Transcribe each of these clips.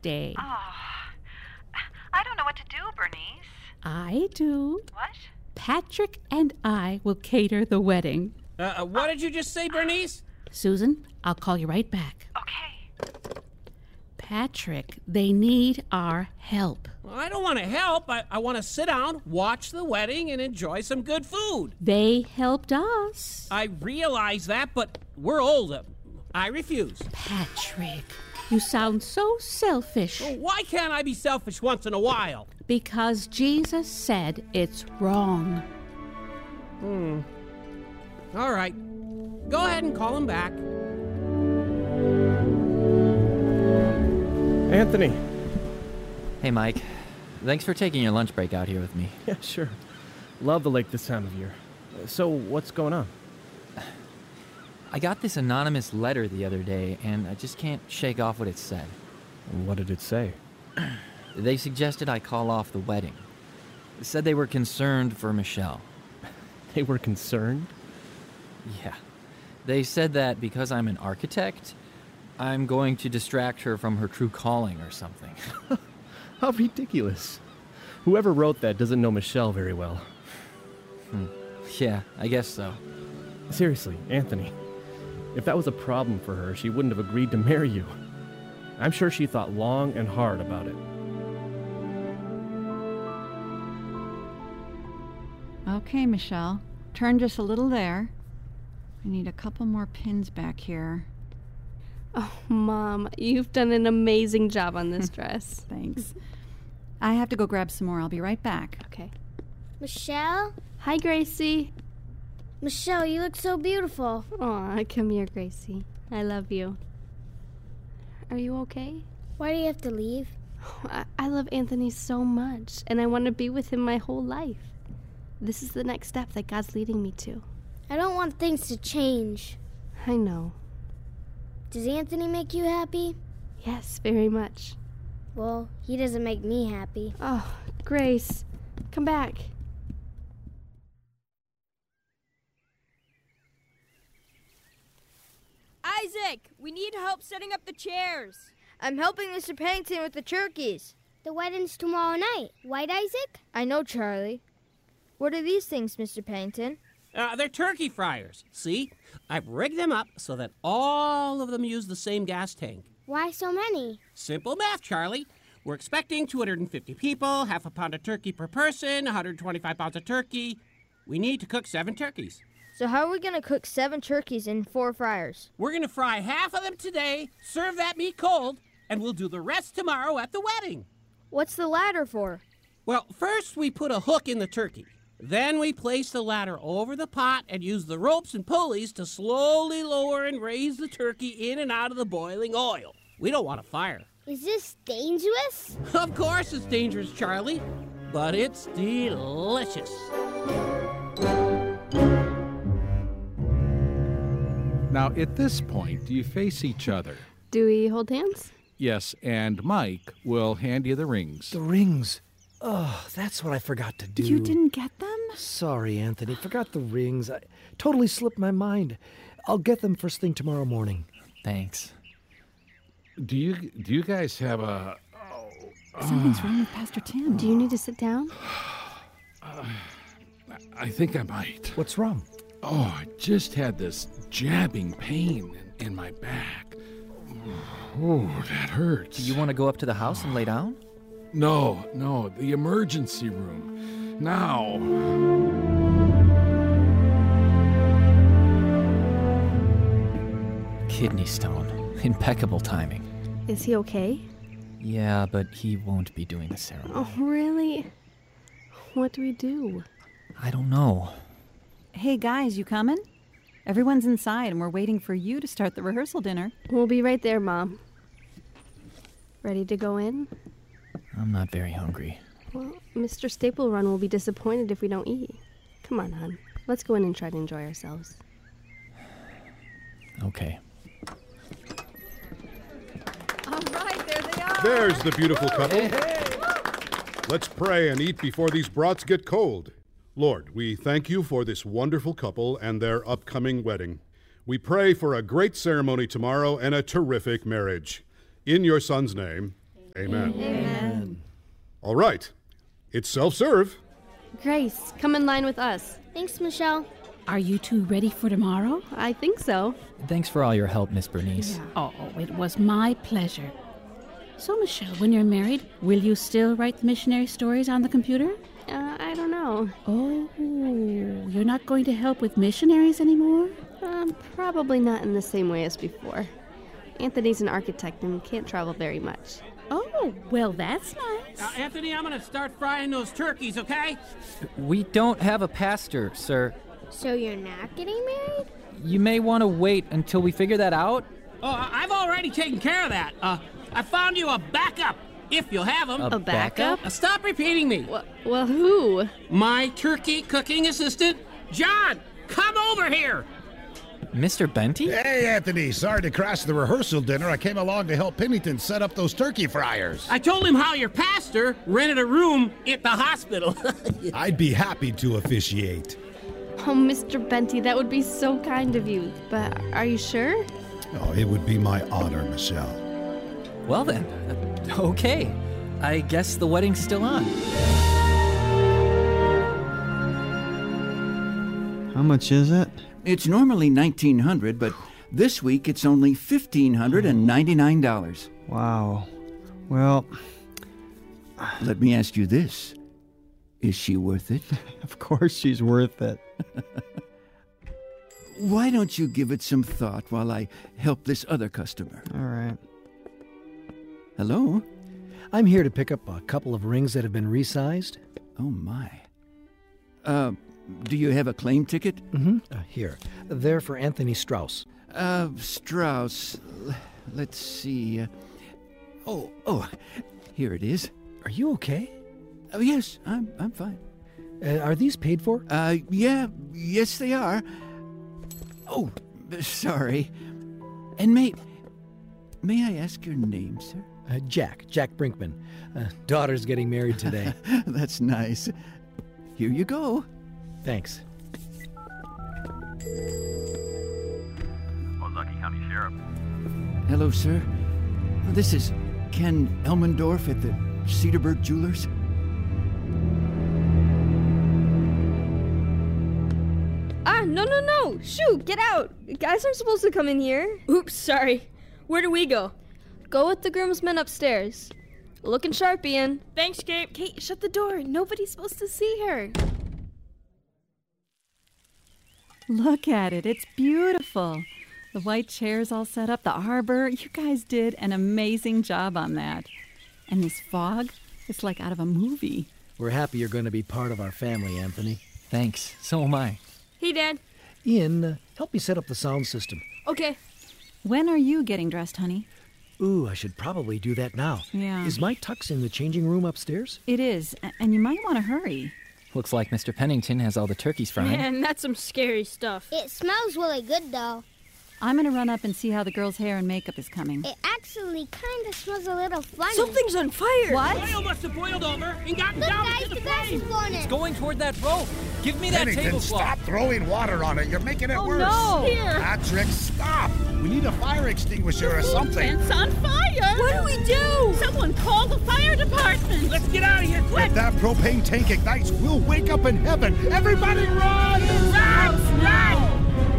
day. Oh, I don't know what to do, Bernice. I do. What? Patrick and I will cater the wedding. What did you just say, Bernice? Susan, I'll call you right back. Okay. Patrick, they need our help. Well, I don't want to help. I want to sit down, watch the wedding, and enjoy some good food. They helped us. I realize that, but we're old. I refuse. Patrick, you sound so selfish. Well, why can't I be selfish once in a while? Because Jesus said it's wrong. All right. Go ahead and call him back. Anthony. Hey, Mike. Thanks for taking your lunch break out here with me. Yeah, sure. Love the lake this time of year. So, what's going on? I got this anonymous letter the other day, and I just can't shake off what it said. What did it say? They suggested I call off the wedding. They said they were concerned for Michelle. They were concerned? Yeah. They said that because I'm an architect, I'm going to distract her from her true calling or something. How ridiculous. Whoever wrote that doesn't know Michelle very well. Yeah, I guess so. Seriously, Anthony. If that was a problem for her, she wouldn't have agreed to marry you. I'm sure she thought long and hard about it. Okay, Michelle. Turn just a little there. I need a couple more pins back here. Oh, Mom, you've done an amazing job on this dress. Thanks. I have to go grab some more. I'll be right back. Okay. Michelle? Hi, Gracie. Michelle, you look so beautiful. Aw, come here, Gracie. I love you. Are you okay? Why do you have to leave? I love Anthony so much, and I want to be with him my whole life. This is the next step that God's leading me to. I don't want things to change. I know. Does Anthony make you happy? Yes, very much. Well, he doesn't make me happy. Oh, Grace, come back. Isaac, we need help setting up the chairs. I'm helping Mr. Pennington with the turkeys. The wedding's tomorrow night, right, Isaac? I know, Charlie. What are these things, Mr. Pennington? They're turkey fryers. See? I've rigged them up so that all of them use the same gas tank. Why so many? Simple math, Charlie. We're expecting 250 people, half a pound of turkey per person, 125 pounds of turkey. We need to cook 7 turkeys. So how are we going to cook 7 turkeys in 4 fryers? We're going to fry half of them today, serve that meat cold, and we'll do the rest tomorrow at the wedding. What's the ladder for? Well, first we put a hook in the turkey. Then we place the ladder over the pot and use the ropes and pulleys to slowly lower and raise the turkey in and out of the boiling oil. We don't want a fire. Is this dangerous? Of course it's dangerous, Charlie, but it's delicious. Now, at this point, you face each other. Do we hold hands? Yes, and Mike will hand you the rings. The rings? Oh, that's what I forgot to do. You didn't get them? Sorry, Anthony. Forgot the rings. I totally slipped my mind. I'll get them first thing tomorrow morning. Thanks. Do you guys have a... Something's wrong with Pastor Tim. Do you need to sit down? I think I might. What's wrong? Oh, I just had this jabbing pain in my back. Oh, that hurts. Do you want to go up to the house and lay down? No, the emergency room. Now. Kidney stone. Impeccable timing. Is he okay? Yeah, but he won't be doing the ceremony. Oh, really? What do we do? I don't know. Hey, guys, you coming? Everyone's inside, and we're waiting for you to start the rehearsal dinner. We'll be right there, Mom. Ready to go in? I'm not very hungry. Well, Mr. Staple Run will be disappointed if we don't eat. Come on, hon. Let's go in and try to enjoy ourselves. Okay. All right, there they are. There's the beautiful couple. Hey. Let's pray and eat before these brats get cold. Lord, we thank you for this wonderful couple and their upcoming wedding. We pray for a great ceremony tomorrow and a terrific marriage. In your Son's name, Amen. Amen. All right. It's self-serve. Grace, come in line with us. Thanks, Michelle. Are you two ready for tomorrow? I think so. Thanks for all your help, Miss Bernice. Oh, it was my pleasure. So, Michelle, when you're married, will you still write the missionary stories on the computer? I don't know. Oh, you're not going to help with missionaries anymore? Probably not in the same way as before. Anthony's an architect and can't travel very much. Oh, well, that's nice. Anthony, I'm going to start frying those turkeys, okay? We don't have a pastor, sir. So you're not getting married? You may want to wait until we figure that out. Oh, I've already taken care of that. I found you a backup, if you'll have him. A backup? Stop repeating me. Well, who? My turkey cooking assistant, John. Come over here. Mr. Benty? Hey, Anthony. Sorry to crash the rehearsal dinner. I came along to help Pennington set up those turkey fryers. I told him how your pastor rented a room at the hospital. I'd be happy to officiate. Oh, Mr. Benty, that would be so kind of you. But are you sure? Oh, it would be my honor, Michelle. Well then, okay. I guess the wedding's still on. How much is it? It's normally $1,900, but this week it's only $1,599. Wow. Well, let me ask you this. Is she worth it? Of course she's worth it. Why don't you give it some thought while I help this other customer? All right. Hello? I'm here to pick up a couple of rings that have been resized. Oh, my. Do you have a claim ticket? Mm-hmm. Here. They're for Anthony Strauss. Strauss. Let's see. Oh, here it is. Are you okay? Oh, yes, I'm fine. Are these paid for? Yes, they are. Oh, sorry. And may I ask your name, sir? Jack Brinkman. Daughter's getting married today. That's nice. Here you go. Thanks. Ozaukee County Sheriff. Hello, sir. This is Ken Elmendorf at the Cedarburg Jewelers. No! Shoot, get out! Guys aren't supposed to come in here. Oops, sorry. Where do we go? Go with the groomsmen upstairs. Looking sharp, Ian. Thanks, Kate. Kate, shut the door. Nobody's supposed to see her. Look at it. It's beautiful. The white chairs all set up, the arbor. You guys did an amazing job on that. And this fog, it's like out of a movie. We're happy you're going to be part of our family, Anthony. Thanks. So am I. Hey, Dad. Ian, help me set up the sound system. Okay. When are you getting dressed, honey? Ooh, I should probably do that now. Yeah. Is my tux in the changing room upstairs? It is, and you might want to hurry. Looks like Mr. Pennington has all the turkeys frying. Man, that's some scary stuff. It smells really good, though. I'm going to run up and see how the girl's hair and makeup is coming. It actually kind of smells a little funny. Something's on fire. What? The oil must have boiled over and gotten Look, down guys, into the gas flame. is blowing It's in. going toward that rope. Give me that Pennington, tablecloth. stop throwing water on it. You're making it worse. No. Here. Patrick, stop. We need a fire extinguisher or something. Tent's on fire! What do we do? Someone call the fire department! Let's get out of here, quick! If that propane tank ignites, we'll wake up in heaven. Everybody run! Run!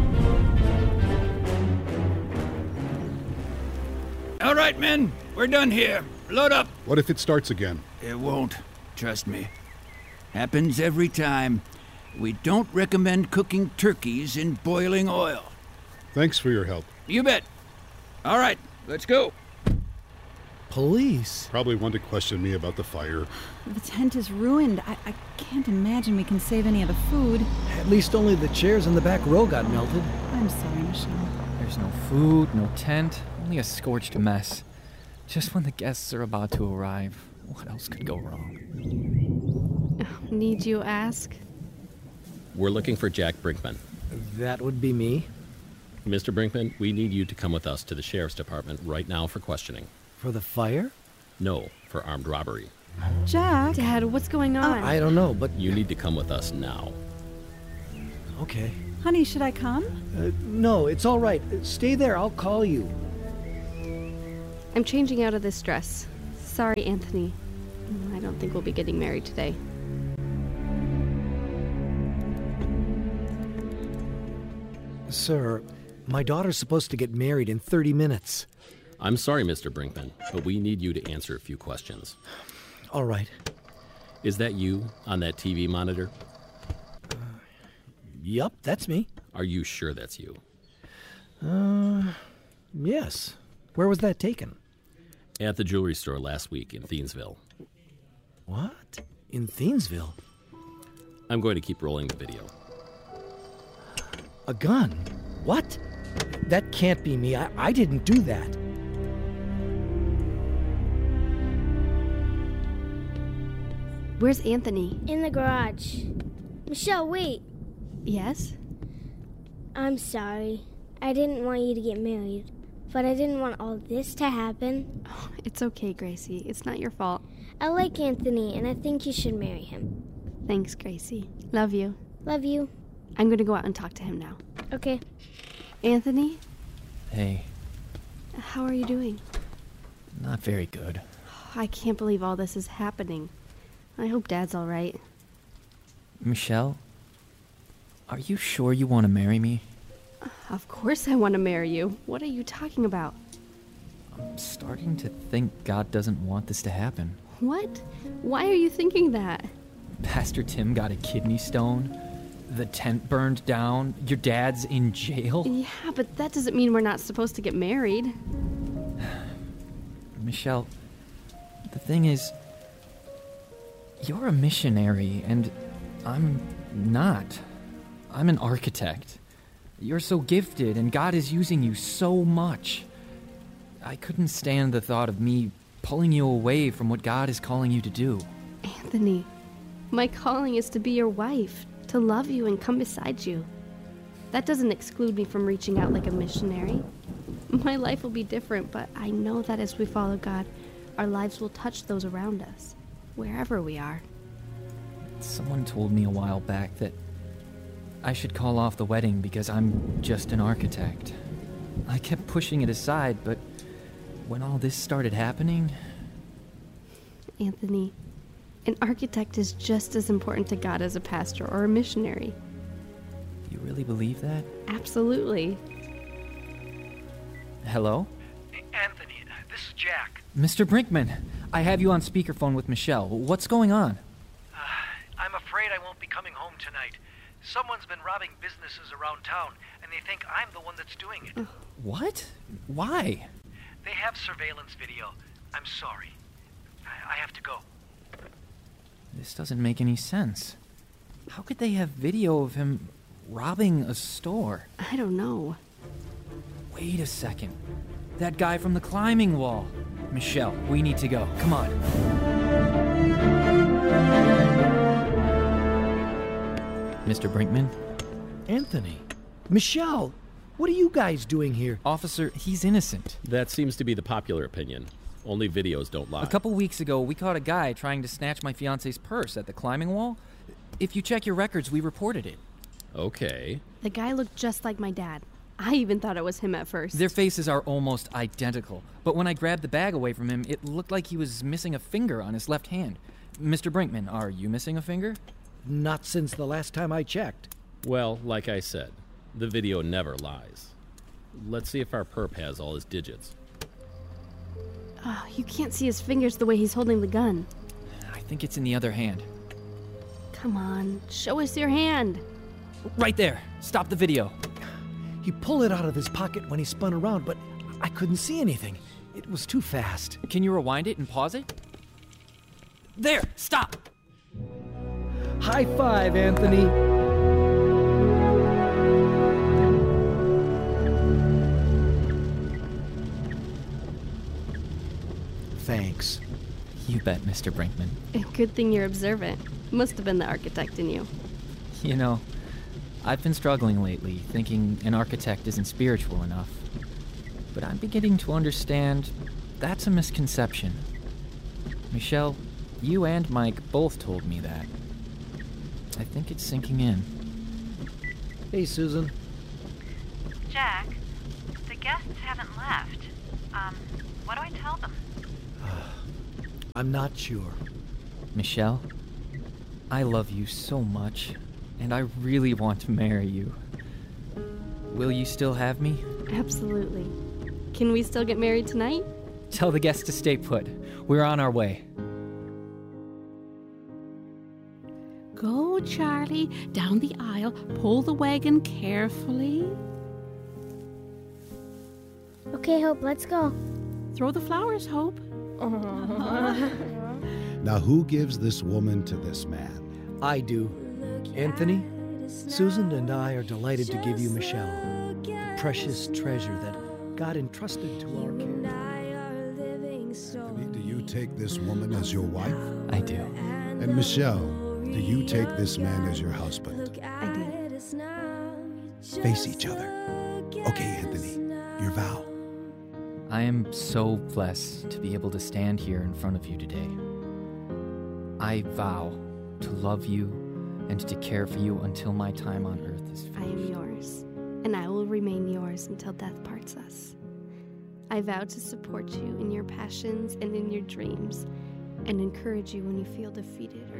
All right, men. We're done here. Load up. What if it starts again? It won't. Trust me. Happens every time. We don't recommend cooking turkeys in boiling oil. Thanks for your help. You bet. All right, let's go. Police? Probably want to question me about the fire. The tent is ruined. I can't imagine we can save any of the food. At least only the chairs in the back row got melted. I'm sorry, Michelle. There's no food, no tent, only a scorched mess. Just when the guests are about to arrive, what else could go wrong? Need you ask? We're looking for Jack Brinkman. That would be me. Mr. Brinkman, we need you to come with us to the sheriff's department right now for questioning. For the fire? No, for armed robbery. Jack? Dad, what's going on? I don't know, but... You need to come with us now. Okay. Honey, should I come? No, it's all right. Stay there. I'll call you. I'm changing out of this dress. Sorry, Anthony. I don't think we'll be getting married today. Sir, my daughter's supposed to get married in 30 minutes. I'm sorry, Mr. Brinkman, but we need you to answer a few questions. All right. Is that you on that TV monitor? Yup, that's me. Are you sure that's you? Yes. Where was that taken? At the jewelry store last week in Thiensville. What? In Thiensville? I'm going to keep rolling the video. A gun? What? That can't be me. I didn't do that. Where's Anthony? In the garage. Michelle, wait. Yes? I'm sorry. I didn't want you to get married, but I didn't want all this to happen. Oh, it's okay, Gracie. It's not your fault. I like Anthony, and I think you should marry him. Thanks, Gracie. Love you. Love you. I'm going to go out and talk to him now. Okay. Anthony? Hey. How are you doing? Not very good. I can't believe all this is happening. I hope Dad's all right. Michelle? Are you sure you want to marry me? Of course I want to marry you. What are you talking about? I'm starting to think God doesn't want this to happen. What? Why are you thinking that? Pastor Tim got a kidney stone. The tent burned down. Your dad's in jail. Yeah, but that doesn't mean we're not supposed to get married. Michelle, the thing is, you're a missionary, and I'm not. I'm an architect. You're so gifted, and God is using you so much. I couldn't stand the thought of me pulling you away from what God is calling you to do. Anthony, my calling is to be your wife, to love you and come beside you. That doesn't exclude me from reaching out like a missionary. My life will be different, but I know that as we follow God, our lives will touch those around us, wherever we are. Someone told me a while back that I should call off the wedding because I'm just an architect. I kept pushing it aside, but when all this started happening... Anthony, an architect is just as important to God as a pastor or a missionary. You really believe that? Absolutely. Hello? Anthony, this is Jack. Mr. Brinkman, I have you on speakerphone with Michelle. What's going on? I'm afraid I won't be coming home tonight. Someone's been robbing businesses around town, and they think I'm the one that's doing it. What? Why? They have surveillance video. I'm sorry. I have to go. This doesn't make any sense. How could they have video of him robbing a store? I don't know. Wait a second. That guy from the climbing wall. Michelle, we need to go. Come on. Mr. Brinkman? Anthony. Michelle, what are you guys doing here? Officer, he's innocent. That seems to be the popular opinion. Only videos don't lie. A couple weeks ago, we caught a guy trying to snatch my fiance's purse at the climbing wall. If you check your records, we reported it. Okay. The guy looked just like my dad. I even thought it was him at first. Their faces are almost identical. But when I grabbed the bag away from him, it looked like he was missing a finger on his left hand. Mr. Brinkman, are you missing a finger? Not since the last time I checked. Well, like I said, the video never lies. Let's see if our perp has all his digits. Oh, you can't see his fingers the way he's holding the gun. I think it's in the other hand. Come on, show us your hand. Right there. Stop the video. He pulled it out of his pocket when he spun around, but I couldn't see anything. It was too fast. Can you rewind it and pause it? There! Stop! High five, Anthony. Thanks. You bet, Mr. Brinkman. Good thing you're observant. Must have been the architect in you. You know, I've been struggling lately, thinking an architect isn't spiritual enough. But I'm beginning to understand that's a misconception. Michelle, you and Mike both told me that. I think it's sinking in. Hey, Susan. Jack, the guests haven't left. What do I tell them? I'm not sure. Michelle, I love you so much, and I really want to marry you. Will you still have me? Absolutely. Can we still get married tonight? Tell the guests to stay put. We're on our way. Go, Charlie, down the aisle. Pull the wagon carefully. Okay, Hope, let's go. Throw the flowers, Hope. Now, who gives this woman to this man? I do. Anthony, Susan and I are delighted to give you Michelle, the precious treasure that God entrusted to our care. Anthony, do you take this woman as your wife? I do. And Michelle, do you take this man as your husband? I do. Face each other. Okay, Anthony, your vow. I am so blessed to be able to stand here in front of you today. I vow to love you and to care for you until my time on earth is finished. I am yours, and I will remain yours until death parts us. I vow to support you in your passions and in your dreams, and encourage you when you feel defeated or